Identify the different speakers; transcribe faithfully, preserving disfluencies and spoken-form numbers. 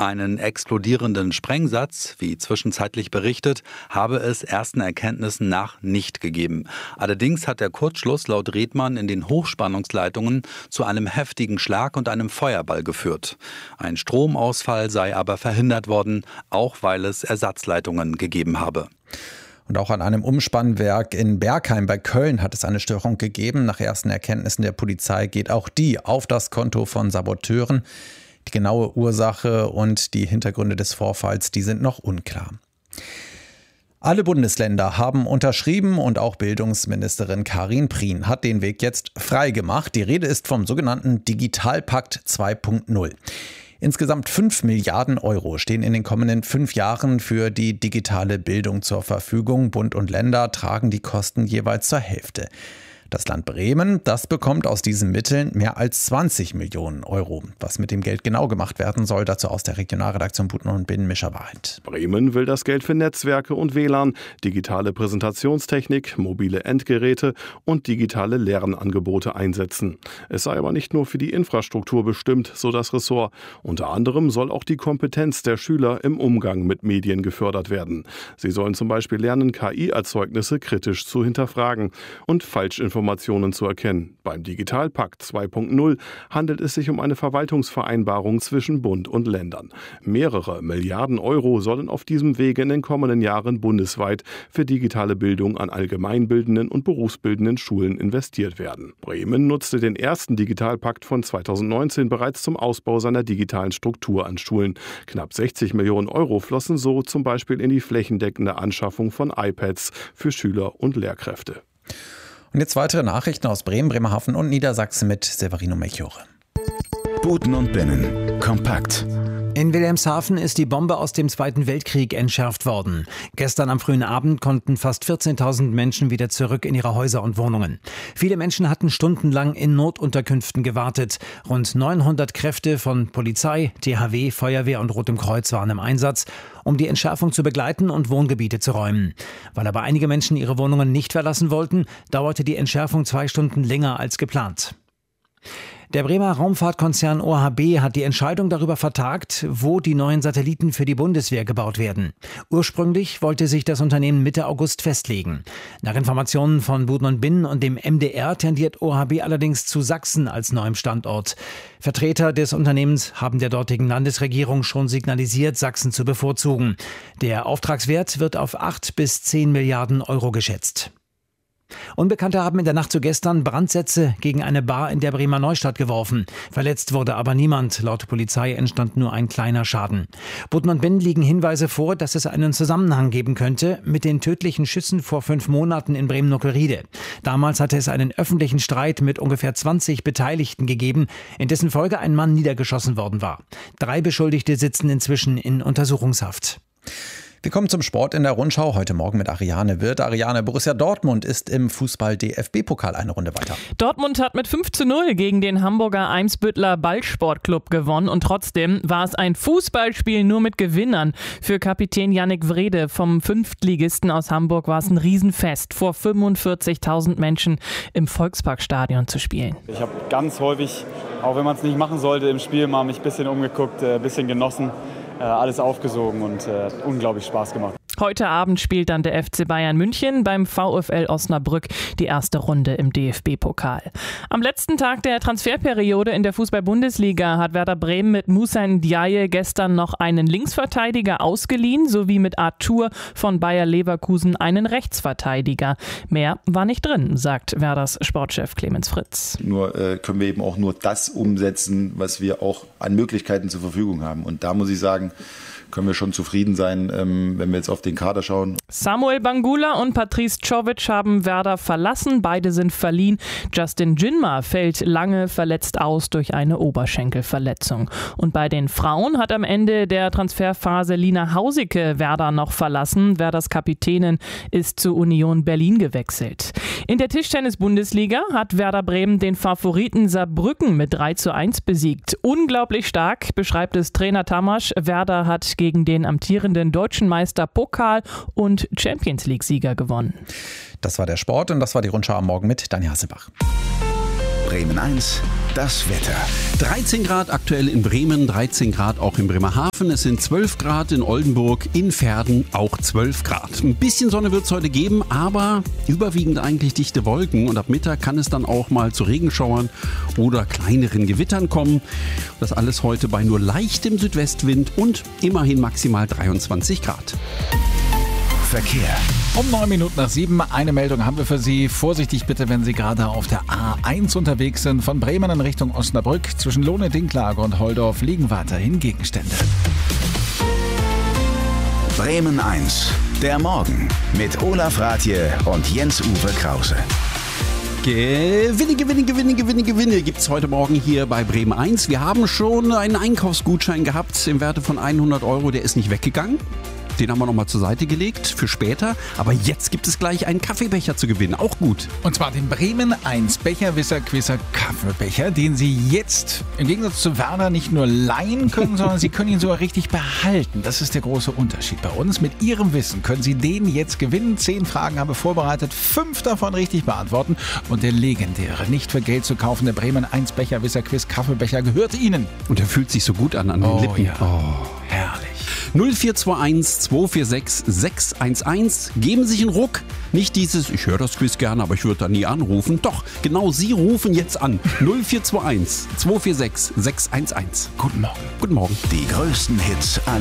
Speaker 1: Einen explodierenden Sprengsatz, wie zwischenzeitlich berichtet, habe es ersten Erkenntnissen nach nicht gegeben. Allerdings hat der Kurzschluss laut Redmann in den Hochspannungsleitungen zu einem heftigen Schlag und einem Feuerball geführt. Ein Stromausfall sei aber verhindert worden, auch weil es Ersatzleitungen gegeben habe.
Speaker 2: Und auch an einem Umspannwerk in Bergheim bei Köln hat es eine Störung gegeben. Nach ersten Erkenntnissen der Polizei geht auch die auf das Konto von Saboteuren. Die genaue Ursache und die Hintergründe des Vorfalls, die sind noch unklar. Alle Bundesländer haben unterschrieben und auch Bildungsministerin Karin Prien hat den Weg jetzt frei gemacht. Die Rede ist vom sogenannten Digitalpakt zwei Punkt null. Insgesamt fünf Milliarden Euro stehen in den kommenden fünf Jahren für die digitale Bildung zur Verfügung. Bund und Länder tragen die Kosten jeweils zur Hälfte. Das Land Bremen, das bekommt aus diesen Mitteln mehr als zwanzig Millionen Euro. Was mit dem Geld genau gemacht werden soll, dazu aus der Regionalredaktion Buten und Binnen Mischa Wahrheit.
Speaker 3: Bremen will das Geld für Netzwerke und W L A N, digitale Präsentationstechnik, mobile Endgeräte und digitale Lernangebote einsetzen. Es sei aber nicht nur für die Infrastruktur bestimmt, so das Ressort. Unter anderem soll auch die Kompetenz der Schüler im Umgang mit Medien gefördert werden. Sie sollen zum Beispiel lernen, K I-Erzeugnisse kritisch zu hinterfragen und Falschinformationen Informationen zu erkennen. Beim Digitalpakt zwei Punkt null handelt es sich um eine Verwaltungsvereinbarung zwischen Bund und Ländern. Mehrere Milliarden Euro sollen auf diesem Wege in den kommenden Jahren bundesweit für digitale Bildung an allgemeinbildenden und berufsbildenden Schulen investiert werden. Bremen nutzte den ersten Digitalpakt von zweitausendneunzehn bereits zum Ausbau seiner digitalen Struktur an Schulen. Knapp sechzig Millionen Euro flossen so zum Beispiel in die flächendeckende Anschaffung von iPads für Schüler und Lehrkräfte.
Speaker 2: Und jetzt weitere Nachrichten aus Bremen, Bremerhaven und Niedersachsen mit Severino Melchiore.
Speaker 4: Buten und Binnen. Kompakt.
Speaker 5: In Wilhelmshaven ist die Bombe aus dem Zweiten Weltkrieg entschärft worden. Gestern am frühen Abend konnten fast vierzehntausend Menschen wieder zurück in ihre Häuser und Wohnungen. Viele Menschen hatten stundenlang in Notunterkünften gewartet. Rund neunhundert Kräfte von Polizei, T H W, Feuerwehr und Rotem Kreuz waren im Einsatz, um die Entschärfung zu begleiten und Wohngebiete zu räumen. Weil aber einige Menschen ihre Wohnungen nicht verlassen wollten, dauerte die Entschärfung zwei Stunden länger als geplant. Der Bremer Raumfahrtkonzern O H B hat die Entscheidung darüber vertagt, wo die neuen Satelliten für die Bundeswehr gebaut werden. Ursprünglich wollte sich das Unternehmen Mitte August festlegen. Nach Informationen von Buten und Binnen und dem M D R tendiert O H B allerdings zu Sachsen als neuem Standort. Vertreter des Unternehmens haben der dortigen Landesregierung schon signalisiert, Sachsen zu bevorzugen. Der Auftragswert wird auf acht bis zehn Milliarden Euro geschätzt. Unbekannte haben in der Nacht zu gestern Brandsätze gegen eine Bar in der Bremer Neustadt geworfen. Verletzt wurde aber niemand. Laut Polizei entstand nur ein kleiner Schaden. Buten und Binnen liegen Hinweise vor, dass es einen Zusammenhang geben könnte mit den tödlichen Schüssen vor fünf Monaten in Bremen-Nockelriede. Damals hatte es einen öffentlichen Streit mit ungefähr zwanzig Beteiligten gegeben, in dessen Folge ein Mann niedergeschossen worden war. Drei Beschuldigte sitzen inzwischen in Untersuchungshaft.
Speaker 2: Wir kommen zum Sport in der Rundschau. Heute Morgen mit Ariane Wirth. Ariane, Borussia Dortmund ist im Fußball-D F B-Pokal eine Runde weiter.
Speaker 6: Dortmund hat mit fünf zu null gegen den Hamburger Eimsbütteler Ballsportclub gewonnen. Und trotzdem war es ein Fußballspiel nur mit Gewinnern. Für Kapitän Yannick Wrede vom Fünftligisten aus Hamburg war es ein Riesenfest, vor fünfundvierzigtausend Menschen im Volksparkstadion zu spielen.
Speaker 7: Ich habe ganz häufig, auch wenn man es nicht machen sollte, im Spiel mal mich ein bisschen umgeguckt, ein bisschen genossen. Alles aufgesogen und äh, unglaublich Spaß gemacht.
Speaker 6: Heute Abend spielt dann der F C Bayern München beim VfL Osnabrück die erste Runde im D F B-Pokal. Am letzten Tag der Transferperiode in der Fußball-Bundesliga hat Werder Bremen mit Moussa Ndiaye gestern noch einen Linksverteidiger ausgeliehen, sowie mit Arthur von Bayer Leverkusen einen Rechtsverteidiger. Mehr war nicht drin, sagt Werders Sportchef Clemens Fritz.
Speaker 8: Nur äh, können wir eben auch nur das umsetzen, was wir auch an Möglichkeiten zur Verfügung haben. Und da muss ich sagen, können wir schon zufrieden sein, ähm, wenn wir jetzt auf den Kader schauen.
Speaker 6: Samuel Bangula und Patrice Czovic haben Werder verlassen. Beide sind verliehen. Justin Jinma fällt lange verletzt aus durch eine Oberschenkelverletzung. Und bei den Frauen hat am Ende der Transferphase Lina Hausicke Werder noch verlassen. Werders Kapitänin ist zu Union Berlin gewechselt. In der Tischtennis-Bundesliga hat Werder Bremen den Favoriten Saarbrücken mit drei zu eins besiegt. Unglaublich stark, beschreibt es Trainer Tamasch. Werder hat gegen den amtierenden deutschen Meister Pokal- und Champions-League-Sieger gewonnen.
Speaker 2: Das war der Sport und das war die Rundschau am Morgen mit Dani Hassebach.
Speaker 4: Bremen eins Das Wetter.
Speaker 9: dreizehn Grad aktuell in Bremen, dreizehn Grad auch in Bremerhaven. Es sind zwölf Grad in Oldenburg, in Verden auch zwölf Grad. Ein bisschen Sonne wird es heute geben, aber überwiegend eigentlich dichte Wolken. Und ab Mittag kann es dann auch mal zu Regenschauern oder kleineren Gewittern kommen. Das alles heute bei nur leichtem Südwestwind und immerhin maximal dreiundzwanzig Grad.
Speaker 4: Verkehr.
Speaker 10: Um neun Minuten nach sieben, eine Meldung haben wir für Sie. Vorsichtig bitte, wenn Sie gerade auf der A eins unterwegs sind. Von Bremen in Richtung Osnabrück. Zwischen Lohne-Dinklage und Holdorf liegen weiterhin Gegenstände.
Speaker 4: Bremen eins. Der Morgen mit Olaf Rathje und Jens-Uwe Krause.
Speaker 9: Gewinne, Gewinne, Gewinne, Gewinne, Gewinne gibt es heute Morgen hier bei Bremen eins. Wir haben schon einen Einkaufsgutschein gehabt im Werte von hundert Euro. Der ist nicht weggegangen. Den haben wir nochmal zur Seite gelegt für später. Aber jetzt gibt es gleich einen Kaffeebecher zu gewinnen. Auch gut.
Speaker 10: Und zwar den Bremen eins Becher Wisser Quisser Kaffeebecher, den Sie jetzt im Gegensatz zu Werner nicht nur leihen können, sondern Sie können ihn sogar richtig behalten. Das ist der große Unterschied bei uns. Mit Ihrem Wissen können Sie den jetzt gewinnen. Zehn Fragen haben wir vorbereitet, fünf davon richtig beantworten. Und der legendäre, nicht für Geld zu kaufende Bremen eins Becher Wisser Quiz Kaffeebecher gehört Ihnen.
Speaker 9: Und er fühlt sich so gut an an den
Speaker 10: Oh,
Speaker 9: Lippen.
Speaker 10: ja.
Speaker 9: Oh.
Speaker 10: Herrlich.
Speaker 9: null vier zwei eins zwei vier sechs sechs eins eins. Geben Sie sich einen Ruck. Nicht dieses, ich höre das Quiz gerne, aber ich würde da nie anrufen. Doch, genau Sie rufen jetzt an. null vier zwei eins zwei vier sechs sechs eins eins.
Speaker 10: Guten Morgen.
Speaker 9: Guten Morgen.
Speaker 4: Die größten Hits aller